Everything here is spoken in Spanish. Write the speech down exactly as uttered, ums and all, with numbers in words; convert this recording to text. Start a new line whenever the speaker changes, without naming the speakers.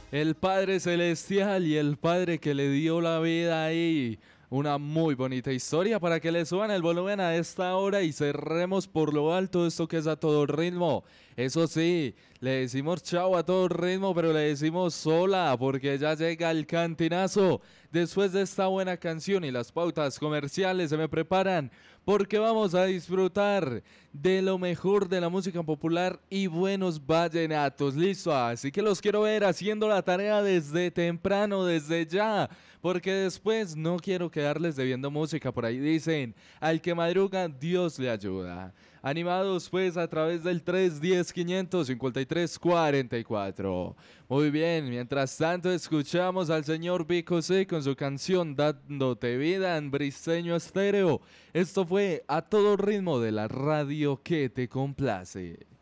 El Padre Celestial y el Padre que le dio la vida ahí. Una muy bonita historia para que le suban el volumen a esta hora y cerremos por lo alto esto que es a todo ritmo. Eso sí, le decimos chao a todo ritmo, pero le decimos sola porque ya llega el cantinazo. Después de esta buena canción y las pautas comerciales se me preparan porque vamos a disfrutar de lo mejor de la música popular y buenos vallenatos. Listo, así que los quiero ver haciendo la tarea desde temprano, desde ya, porque después no quiero quedarles debiendo música. Por ahí dicen, al que madruga, Dios le ayuda. Animados pues a través del tres diez, quinientos cincuenta y tres, cuarenta y cuatro. Muy bien, mientras tanto escuchamos al señor Vico C con su canción Dándote Vida en Briseño Estéreo. Esto fue A Todo Ritmo de la radio que te complace.